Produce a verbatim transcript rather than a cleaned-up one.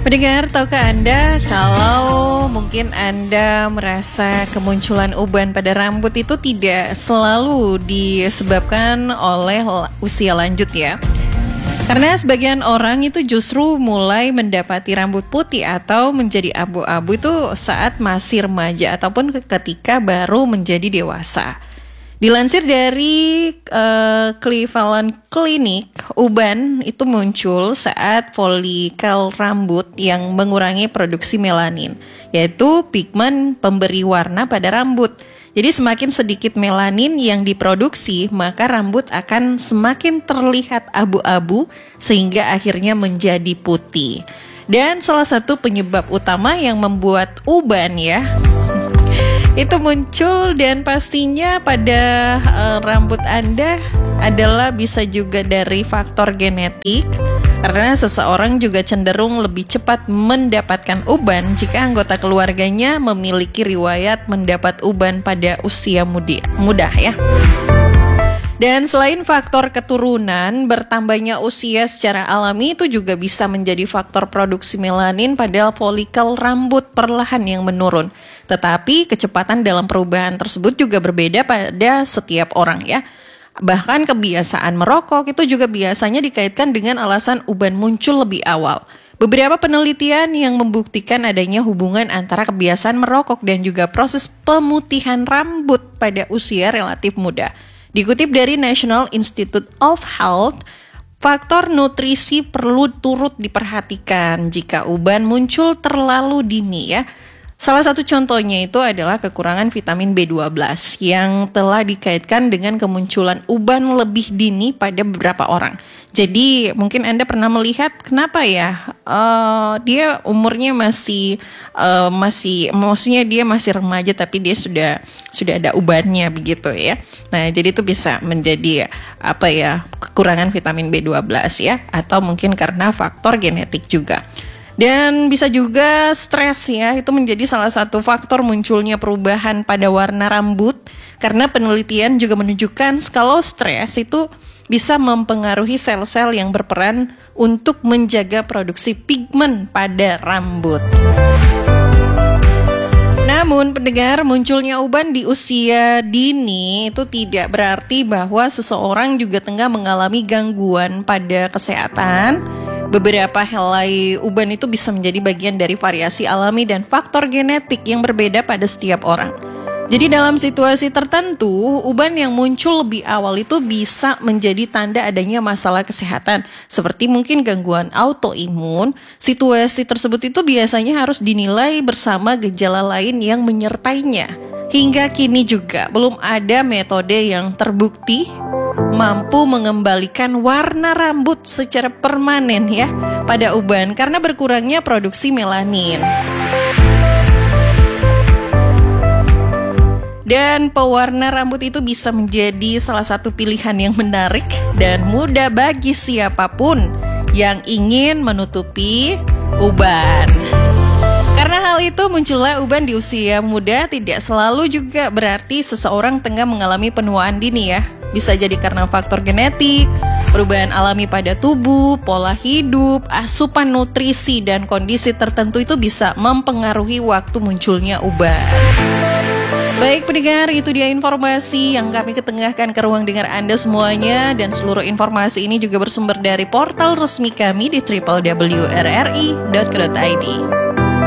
Pendengar, tahukah Anda kalau mungkin Anda merasa kemunculan uban pada rambut itu tidak selalu disebabkan oleh usia lanjut ya? Karena sebagian orang itu justru mulai mendapati rambut putih atau menjadi abu-abu itu saat masih remaja ataupun ketika baru menjadi dewasa. Dilansir dari uh, Cleveland Clinic, uban itu muncul saat folikel rambut yang mengurangi produksi melanin, yaitu pigmen pemberi warna pada rambut. Jadi semakin sedikit melanin yang diproduksi, maka rambut akan semakin terlihat abu-abu sehingga akhirnya menjadi putih. Dan salah satu penyebab utama yang membuat uban ya itu muncul dan pastinya pada uh, rambut Anda adalah bisa juga dari faktor genetik, karena seseorang juga cenderung lebih cepat mendapatkan uban jika anggota keluarganya memiliki riwayat mendapat uban pada usia muda, muda ya. Dan selain faktor keturunan, bertambahnya usia secara alami itu juga bisa menjadi faktor produksi melanin pada folikel rambut perlahan yang menurun. Tetapi kecepatan dalam perubahan tersebut juga berbeda pada setiap orang ya. Bahkan kebiasaan merokok itu juga biasanya dikaitkan dengan alasan uban muncul lebih awal. Beberapa penelitian yang membuktikan adanya hubungan antara kebiasaan merokok dan juga proses pemutihan rambut pada usia relatif muda. Dikutip dari National Institute of Health, faktor nutrisi perlu turut diperhatikan jika uban muncul terlalu dini ya. Salah satu contohnya itu adalah kekurangan vitamin B dua belas yang telah dikaitkan dengan kemunculan uban lebih dini pada beberapa orang. Jadi mungkin Anda pernah melihat kenapa ya uh, dia umurnya masih uh, masih maksudnya dia masih remaja tapi dia sudah sudah ada ubannya begitu ya. Nah, jadi itu bisa menjadi apa ya kekurangan vitamin B dua belas ya, atau mungkin karena faktor genetik juga. Dan bisa juga stres ya, itu menjadi salah satu faktor munculnya perubahan pada warna rambut. Karena penelitian juga menunjukkan kalau stres itu bisa mempengaruhi sel-sel yang berperan untuk menjaga produksi pigmen pada rambut. Namun pendengar, munculnya uban di usia dini itu tidak berarti bahwa seseorang juga tengah mengalami gangguan pada kesehatan. Beberapa helai uban itu bisa menjadi bagian dari variasi alami dan faktor genetik yang berbeda pada setiap orang. Jadi dalam situasi tertentu, uban yang muncul lebih awal itu bisa menjadi tanda adanya masalah kesehatan, seperti mungkin gangguan autoimun. Situasi tersebut itu biasanya harus dinilai bersama gejala lain yang menyertainya. Hingga kini juga belum ada metode yang terbukti mampu mengembalikan warna rambut secara permanen ya pada uban karena berkurangnya produksi melanin. Dan pewarna rambut itu bisa menjadi salah satu pilihan yang menarik dan mudah bagi siapapun yang ingin menutupi uban. Karena hal itu munculnya uban di usia muda tidak selalu juga berarti seseorang tengah mengalami penuaan dini ya. Bisa jadi karena faktor genetik, perubahan alami pada tubuh, pola hidup, asupan nutrisi, dan kondisi tertentu itu bisa mempengaruhi waktu munculnya uban. Baik pendengar, itu dia informasi yang kami ketengahkan ke ruang dengar Anda semuanya. Dan seluruh informasi ini juga bersumber dari portal resmi kami di w w w titik r r i titik co titik i d.